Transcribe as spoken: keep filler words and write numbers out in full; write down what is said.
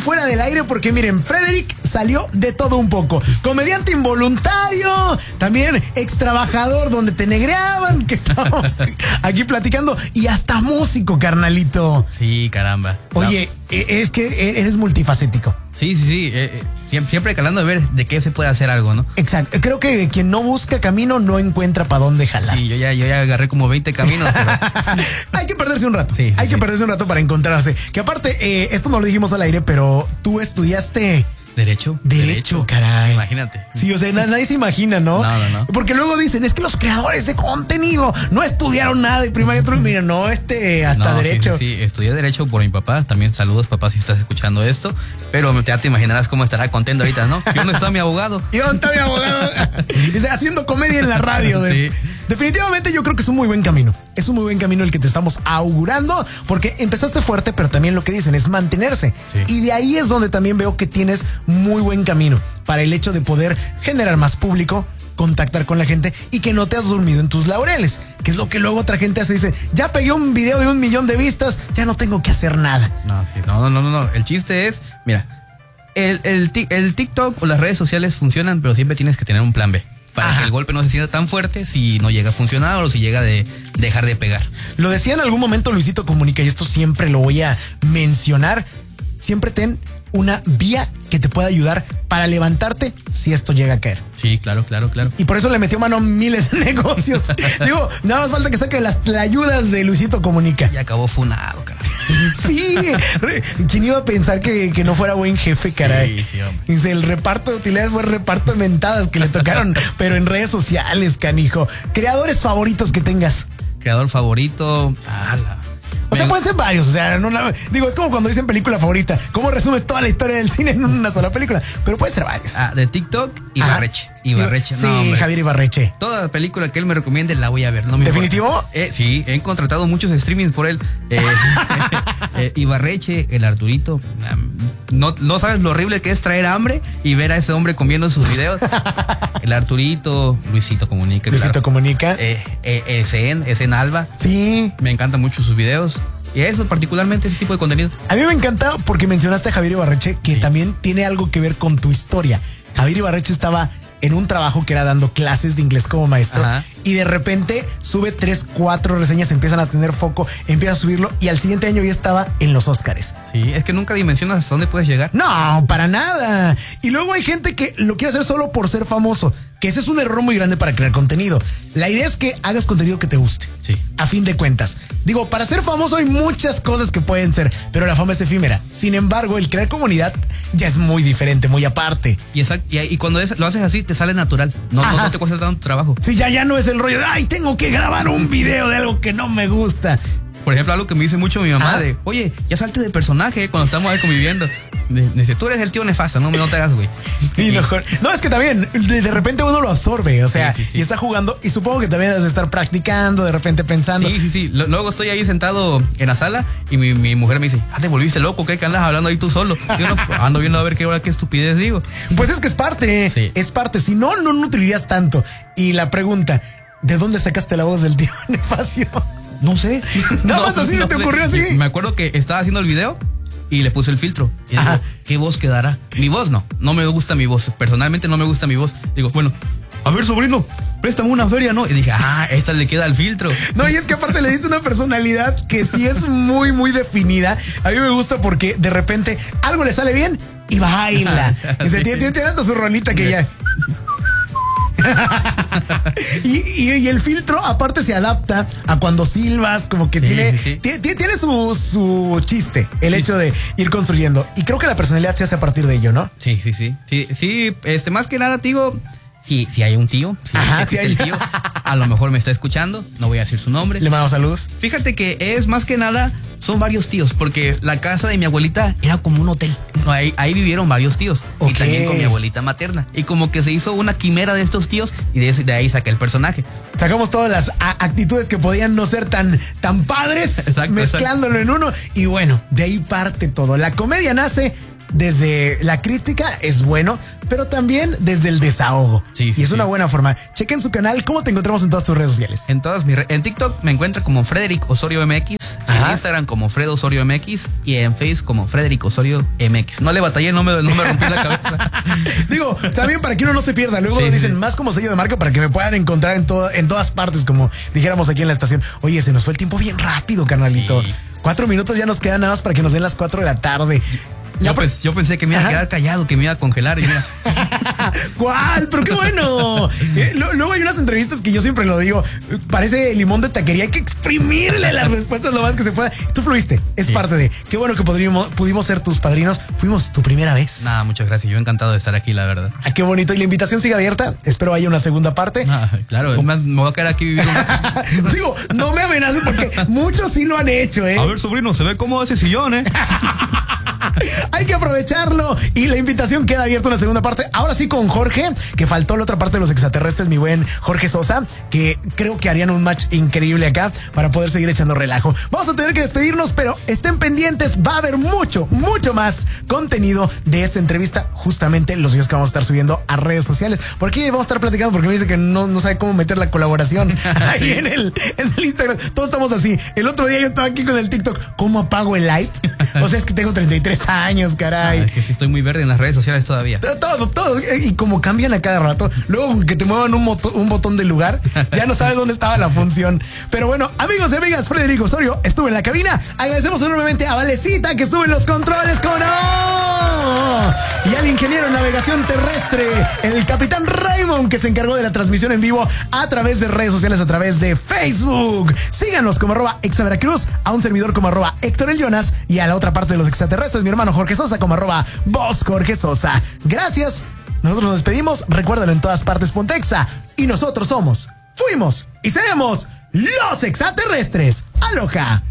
fuera del aire porque miren, Frederick salió de todo un poco. Comediante involuntario, también ex trabajador donde te negreaban, que estábamos aquí platicando, y hasta músico, carnalito. Sí, caramba. Oye, no. es que eres multifacético. Sí, sí, sí. Eh, eh, siempre calando a ver de qué se puede hacer algo, ¿no? Exacto. Creo que quien no busca camino no encuentra para dónde jalar. Sí, yo ya, yo ya agarré como veinte caminos. Pero... Hay que perderse un rato. Sí, sí, Hay sí. que perderse un rato para encontrarse. Que aparte, eh, esto no lo dijimos al aire, pero tú estudiaste... Derecho. Derecho, Derecho, caray. Imagínate. Sí, o sea, nadie se imagina, ¿no? No, no, no. Porque luego dicen, es que los creadores de contenido no estudiaron nada de primaria. Y mira, no, este, hasta no, Derecho. Sí, sí, sí, estudié Derecho por mi papá. También saludos, papá, si estás escuchando esto. Pero ya te imaginarás cómo estará contento ahorita, ¿no? ¿Y dónde está mi abogado? ¿Y dónde está mi abogado? Dice, haciendo comedia en la radio. De... Sí. Definitivamente yo creo que es un muy buen camino. Es un muy buen camino el que te estamos augurando, porque empezaste fuerte, pero también lo que dicen es mantenerse. Sí. Y de ahí es donde también veo que tienes muy buen camino para el hecho de poder generar más público, contactar con la gente y que no te has dormido en tus laureles, que es lo que luego otra gente hace. Dice, ya pegué un video de un millón de vistas, ya no tengo que hacer nada. No, sí, no, no, no, no. El chiste es, mira, el, el, el TikTok o las redes sociales funcionan, pero siempre tienes que tener un plan B. Para Ajá. que el golpe no se sienta tan fuerte si no llega a funcionar o si llega de dejar de pegar. Lo decía en algún momento Luisito Comunica, y esto siempre lo voy a mencionar. Siempre ten una vía que te pueda ayudar para levantarte si esto llega a caer. Sí, claro, claro, claro. Y por eso le metió mano a miles de negocios. Digo, nada más falta que saque las ayudas de Luisito Comunica. Y acabó funado, caray. Sí, ¿quién iba a pensar que, que no fuera buen jefe, caray? Sí, sí, hombre. Dice, el reparto de utilidades fue el reparto de mentadas que le tocaron, pero en redes sociales, canijo. Creadores favoritos que tengas. Creador favorito. Ala. O sea, pueden ser varios, o sea, no la, digo, es como cuando dicen película favorita. ¿Cómo resumes toda la historia del cine en una sola película? Pero pueden ser varios. Ah, de TikTok, Ibarreche. Ibarreche, sí, no, hombre. Javier Ibarreche. Toda película que él me recomiende la voy a ver. No me ¿Definitivo? Eh, sí, he contratado muchos streamings por él. Eh, eh, Ibarreche, el Arturito. No, no sabes lo horrible que es traer hambre y ver a ese hombre comiendo sus videos. El Arturito, Luisito Comunica. Luisito claro. Comunica. Eh, eh, Esen, Esen Alba. Sí. Me encantan mucho sus videos. Y eso, particularmente ese tipo de contenido. A mí me encanta porque mencionaste a Javier Ibarreche, que sí. también tiene algo que ver con tu historia. Javier Ibarreche estaba en un trabajo que era dando clases de inglés como maestro. Ajá. Y de repente sube tres, cuatro reseñas, empiezan a tener foco, empieza a subirlo y al siguiente año ya estaba en los Óscares. Sí, es que nunca dimensionas hasta dónde puedes llegar. No, para nada. Y luego hay gente que lo quiere hacer solo por ser famoso, que ese es un error muy grande para crear contenido. La idea es que hagas contenido que te guste. Sí. A fin de cuentas. Digo, para ser famoso hay muchas cosas que pueden ser, pero la fama es efímera. Sin embargo, el crear comunidad ya es muy diferente, muy aparte. Y, exact, y, y cuando es, lo haces así, te sale natural. No, no, no te cuesta tanto trabajo. Sí, ya, ya no es el rollo de, ay, tengo que grabar un video de algo que no me gusta. Por ejemplo, algo que me dice mucho mi mamá, ah. de, oye, ya salte de personaje cuando estamos ahí conviviendo. Dice, tú eres el tío nefasto, no me no te hagas, güey. Sí, mejor. No, es que también, de, de repente uno lo absorbe, o sea, sí, sí, sí. y está jugando, y supongo que también debes estar practicando, de repente pensando. Sí, sí, sí. Luego estoy ahí sentado en la sala y mi, mi mujer me dice, ah, te volviste loco, ¿qué? ¿Qué andas hablando ahí tú solo? Yo no, ando viendo a ver qué hora, qué estupidez digo. Pues es que es parte, sí. es parte. Si no, no nutrirías tanto. Y la pregunta, ¿de dónde sacaste la voz del tío nefacio? No sé. Nada más así no se te sé. ocurrió así. Me acuerdo que estaba haciendo el video y le puse el filtro. Y digo, ¿qué voz quedará? Mi voz no, no me gusta mi voz. Personalmente no me gusta mi voz. Digo, bueno, a ver, sobrino, préstame una feria, ¿no? Y dije, ah, esta le queda el filtro. No, y es que aparte le diste una personalidad que sí es muy, muy definida. A mí me gusta porque de repente algo le sale bien y baila. Y se tiene, tiene, tiene hasta su rolita que ya... y, y, y el filtro aparte se adapta a cuando silbas, como que sí, tiene, sí. tiene tiene su, su chiste, el sí. hecho de ir construyendo. Y creo que la personalidad se hace a partir de ello, ¿no? Sí, sí, sí. Sí, sí, este, más que nada, te digo, si sí, sí hay un tío, sí, Ajá, sí hay el tío, a lo mejor me está escuchando, no voy a decir su nombre. Le mando saludos. Fíjate que es más que nada, son varios tíos, porque la casa de mi abuelita era como un hotel. No, ahí, ahí vivieron varios tíos. Okay. Y también con mi abuelita materna. Y como que se hizo una quimera de estos tíos y de, eso, de ahí saqué el personaje. Sacamos todas las actitudes que podían no ser tan, tan padres, exacto, mezclándolo exacto. en uno. Y bueno, de ahí parte todo. La comedia nace desde la crítica es bueno, pero también desde el desahogo. Sí, sí, y es sí. una buena forma. Chequen su canal. ¿Cómo te encontramos en todas tus redes sociales? En todas mis re- en TikTok me encuentra como Frederick Osorio M X, Ajá. en Instagram como Fred Osorio M X y en Face como Frederick Osorio M X. No le batallé, no me, no me rompí la cabeza. Digo, también para que uno no se pierda. Luego Sí, lo dicen sí. más como sello de marca para que me puedan encontrar en, todo, en todas partes, como dijéramos aquí en la estación. Oye, se nos fue el tiempo bien rápido, carnalito. Sí. Cuatro minutos ya nos quedan nada más para que nos den las cuatro de la tarde. Yo, pre- pens- yo pensé que me iba Ajá. a quedar callado, que me iba a congelar y mira. ¿Cuál? Pero qué bueno. Eh, lo- luego hay unas entrevistas que yo siempre lo digo. eh, Parece limón de taquería. Hay que exprimirle las respuestas lo más que se pueda. Tú fluiste. Es Sí. parte de. Qué bueno que podríamos, pudimos ser tus padrinos. Fuimos tu primera vez. Nada, muchas gracias. Yo encantado de estar aquí, la verdad. Ah, qué bonito. Y la invitación sigue abierta. Espero haya una segunda parte. Ah, claro, es más, me voy a quedar aquí viviendo. un- Digo, no me amenaces porque muchos sí lo han hecho, ¿eh? A ver, sobrino, se ve cómo ese sillón, ¿eh? Hay que aprovecharlo. Y la invitación queda abierta una segunda parte. Ahora sí con Jorge, que faltó la otra parte de los extraterrestres, mi buen Jorge Sosa, que creo que harían un match increíble acá para poder seguir echando relajo. Vamos a tener que despedirnos, pero estén pendientes. Va a haber mucho, mucho más contenido de esta entrevista. Justamente los videos que vamos a estar subiendo a redes sociales. Por aquí vamos a estar platicando porque me dice que no, no sabe cómo meter la colaboración ahí Sí. en el, en el Instagram. Todos estamos así. El otro día yo estaba aquí con el TikTok. ¿Cómo apago el live? O sea, es que tengo treinta y tres años, caray. Ah, es que sí estoy muy verde en las redes sociales todavía. Todo, todo. Y como cambian a cada rato, luego que te muevan un, moto- un botón de lugar, ya no sabes dónde estaba la función. Pero bueno, amigos y amigas, Frederick Osorio estuvo en la cabina. Agradecemos enormemente a Valecita, que estuvo en los controles, ¿cómo no? Y al ingeniero en navegación terrestre, el capitán Raymond, que se encargó de la transmisión en vivo a través de redes sociales, a través de Facebook. Síganos como arroba exaveracruz, a un servidor como arroba Héctor el Jonas y a la otra parte de los extraterrestres, mi hermano Jorge Sosa, como arroba vos Jorge Sosa. Gracias. Nosotros nos despedimos. Recuérdalo en todas partes, Pontexa. Y nosotros somos, fuimos y seremos los extraterrestres. Aloha.